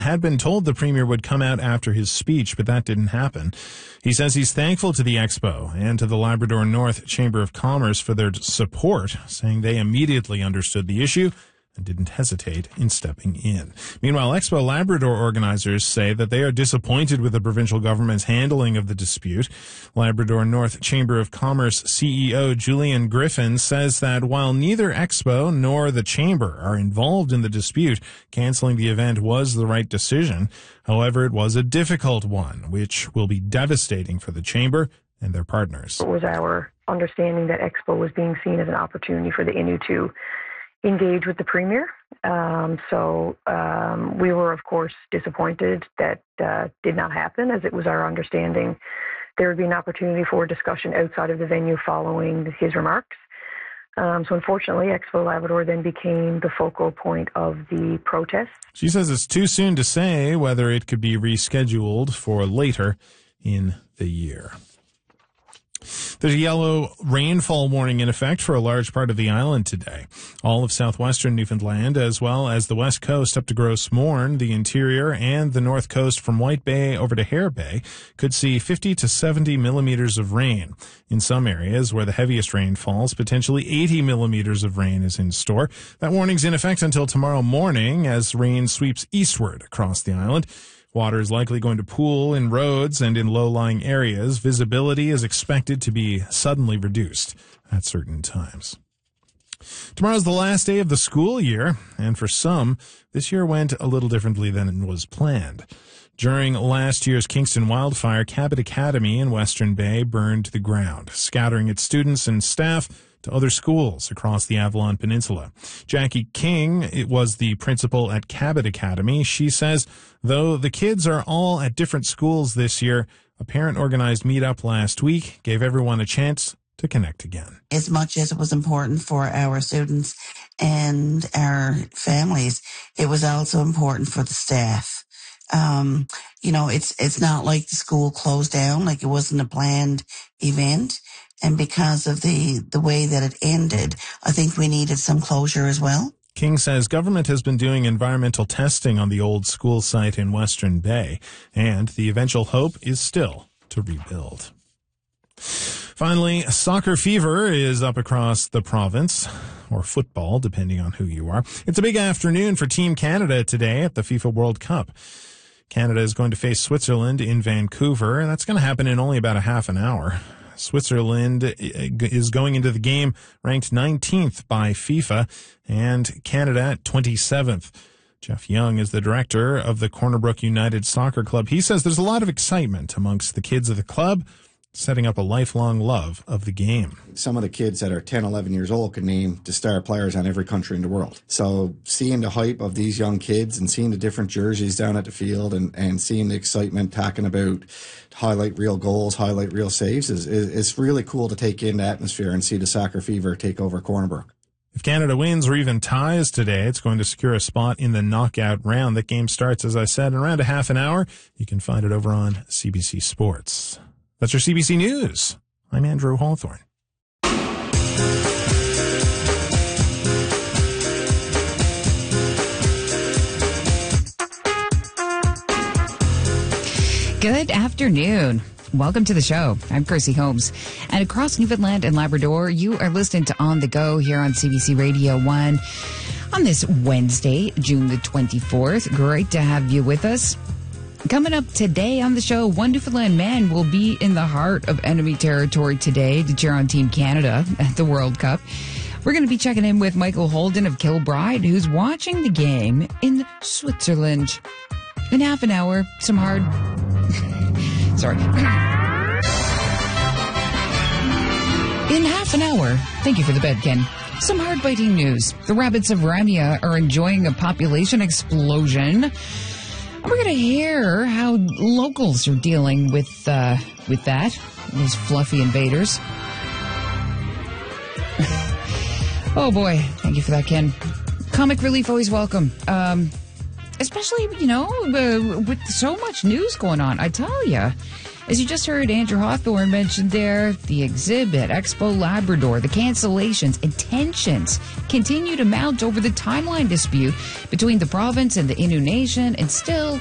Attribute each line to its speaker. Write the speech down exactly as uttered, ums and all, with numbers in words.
Speaker 1: had been told the premier would come out after his speech, but that didn't happen. He says he's thankful to the Expo and to the Labrador North Chamber of Commerce for their support, saying they immediately understood the issue and didn't hesitate in stepping in. Meanwhile, Expo Labrador organizers say that they are disappointed with the provincial government's handling of the dispute. Labrador North Chamber of Commerce C E O Julian Griffin says that while neither Expo nor the Chamber are involved in the dispute, canceling the event was the right decision. However, it was a difficult one, which will be devastating for the Chamber and their partners.
Speaker 2: It was our understanding that Expo was being seen as an opportunity for the Innu to engage with the Premier. Um, so um, we were, of course, disappointed that uh, did not happen, as it was our understanding there would be an opportunity for discussion outside of the venue following his remarks. Um, so unfortunately, Expo Labrador then became the focal point of the protests.
Speaker 1: She says it's too soon to say whether it could be rescheduled for later in the year. There's a yellow rainfall warning in effect for a large part of the island today. All of southwestern Newfoundland, as well as the west coast up to Gros Morne, the interior, and the north coast from White Bay over to Hare Bay, could see fifty to seventy millimeters of rain. In some areas where the heaviest rain falls, potentially eighty millimeters of rain is in store. That warning's in effect until tomorrow morning as rain sweeps eastward across the island. Water is likely going to pool in roads and in low-lying areas. Visibility is expected to be suddenly reduced at certain times. Tomorrow's the last day of the school year, and for some, this year went a little differently than was planned. During last year's Kingston wildfire, Cabot Academy in Western Bay burned to the ground, scattering its students and staff to other schools across the Avalon Peninsula. Jackie King it was the principal at Cabot Academy. She says, though the kids are all at different schools this year, a parent-organized meetup last week gave everyone a chance to connect again.
Speaker 3: As much as it was important for our students and our families, it was also important for the staff. Um, you know, it's it's not like the school closed down, like it wasn't a planned event. And because of the, the way that it ended, I think we needed some closure as well.
Speaker 1: King says government has been doing environmental testing on the old school site in Western Bay, and the eventual hope is still to rebuild. Finally, soccer fever is up across the province, or football, depending on who you are. It's a big afternoon for Team Canada today at the FIFA World Cup. Canada is going to face Switzerland in Vancouver, and that's going to happen in only about a half an hour. Switzerland is going into the game ranked nineteenth by FIFA and Canada twenty-seventh. Jeff Young is the director of the Corner Brook United Soccer Club. He says there's a lot of excitement amongst the kids of the club, setting up a lifelong love of the game.
Speaker 4: Some of the kids that are ten, eleven years old can name the star players on every country in the world. So seeing the hype of these young kids and seeing the different jerseys down at the field and, and seeing the excitement talking about highlight real goals, highlight real saves is, is, is really cool to take in the atmosphere and see the soccer fever take over Corner Brook.
Speaker 1: If Canada wins or even ties today, it's going to secure a spot in the knockout round. That game starts, as I said, in around a half an hour. You can find it over on C B C Sports. That's your C B C News. I'm Andrew Hawthorne.
Speaker 5: Good afternoon. Welcome to the show. I'm Chrissy Holmes. And across Newfoundland and Labrador, you are listening to On the Go here on C B C Radio one on this Wednesday, June the twenty-fourth. Great to have you with us. Coming up today on the show, one Newfoundland man will be in the heart of enemy territory today to cheer on Team Canada at the World Cup. We're going to be checking in with Michael Holden of Kilbride, who's watching the game in Switzerland. In half an hour, some hard... Sorry. In half an hour, thank you for the bed, Ken. Some hard-biting news. The rabbits of Rania are enjoying a population explosion. We're going to hear how locals are dealing with uh, with that, those fluffy invaders. Oh, boy. Thank you for that, Ken. Comic relief always welcome. Um, especially, you know, uh, with so much news going on. I tell you, As you just heard Andrew Hawthorne mention there, the exhibit, Expo Labrador, the cancellations and tensions continue to mount over the timeline dispute between the province and the Innu Nation, and still